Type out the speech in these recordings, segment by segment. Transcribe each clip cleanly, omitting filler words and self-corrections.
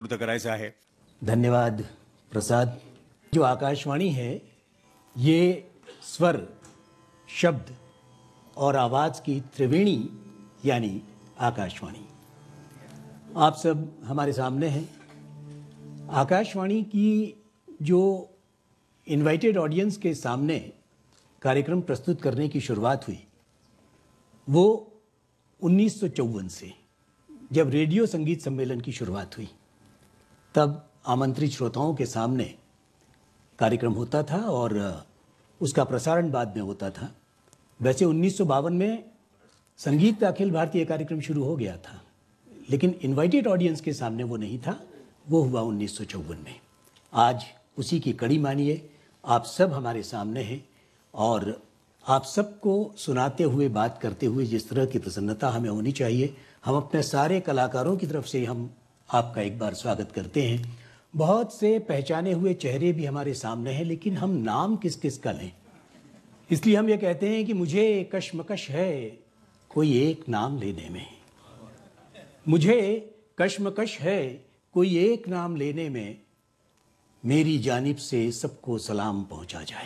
सुपूर्द करायचं आहे. धन्यवाद प्रसाद. जो आकाशवाणी है ये स्वर, शब्द और आवाज़ की त्रिवेणी यानी आकाशवाणी. आप सब हमारे सामने हैं. आकाशवाणी की जो इनवाइटेड ऑडियंस के सामने कार्यक्रम प्रस्तुत करने की शुरुआत हुई वो 1954 से, जब रेडियो संगीत सम्मेलन की शुरुआत हुई. तब आमंत्रित श्रोताओं के सामने कार्यक्रम होता था और उसका प्रसारण बाद में होता था. वैसे 1952 में संगीत अखिल भारतीय कार्यक्रम शुरू हो गया था, लेकिन इनवाइटेड ऑडियंस के सामने वो नहीं था. वो हुआ 1954 में. आज उसी की कड़ी मानिए. आप सब हमारे सामने हैं और आप सबको सुनाते हुए, बात करते हुए जिस तरह की प्रसन्नता हमें होनी चाहिए, हम अपने सारे कलाकारों की तरफ से हम आपका एक बार स्वागत करते हैं. बहुत से पहचाने हुए चेहरे भी हमारे सामने हैं, लेकिन हम नाम किस किस का लें, इसलिए हम ये कहते हैं कि मुझे कश्मकश है कोई एक नाम लेने में. मुझे कश्मकश है कोई एक नाम लेने में, मेरी जानिब से सबको सलाम पहुंचा जाए.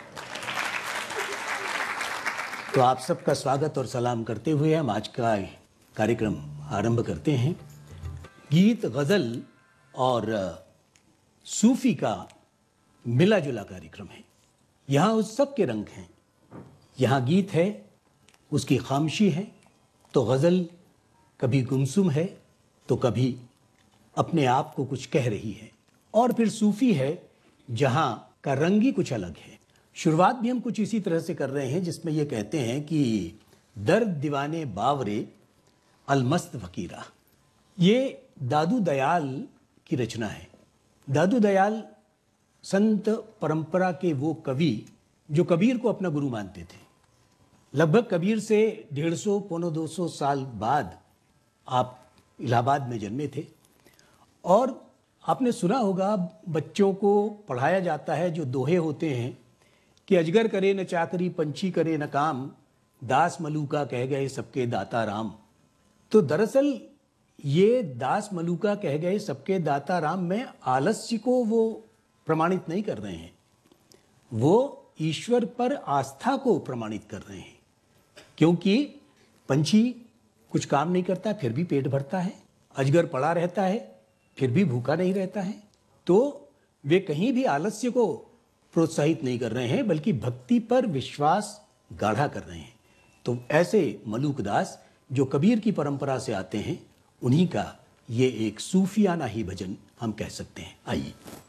तो आप सबका स्वागत और सलाम करते हुए हम आज का कार्यक्रम आरंभ करते हैं. गीत, गज़ल और सूफी का मिला जुला कार्यक्रम है. यहाँ उस सब के रंग हैं. यहाँ गीत है, उसकी खामोशी है, तो गज़ल कभी गुमसुम है तो कभी अपने आप को कुछ कह रही है, और फिर सूफी है जहाँ का रंग ही कुछ अलग है. शुरुआत भी हम कुछ इसी तरह से कर रहे हैं, जिसमें ये कहते हैं कि दर्द दीवाने बावरे अलमस्त फकीरा. ये दादू दयाल की रचना है. दादू दयाल संत परंपरा के वो कवि जो कबीर को अपना गुरु मानते थे. लगभग कबीर से 150 पौने 200 साल बाद आप इलाहाबाद में जन्मे थे. और आपने सुना होगा, बच्चों को पढ़ाया जाता है जो दोहे होते हैं कि अजगर करे न चाकरी, पंछी करे न काम, दास मलूका कह गए सबके दाता राम. तो दरअसल ये दास मलूका कह गए सबके दाता राम में आलस्य को वो प्रमाणित नहीं कर रहे हैं, वो ईश्वर पर आस्था को प्रमाणित कर रहे हैं. क्योंकि पंछी कुछ काम नहीं करता फिर भी पेट भरता है, अजगर पड़ा रहता है फिर भी भूखा नहीं रहता है. तो वे कहीं भी आलस्य को प्रोत्साहित नहीं कर रहे हैं, बल्कि भक्ति पर विश्वास गाढ़ा कर रहे हैं. तो ऐसे मलूक दास जो कबीर की परंपरा से आते हैं, उन्हीं का ये एक सूफियाना ही भजन हम कह सकते हैं. आइए.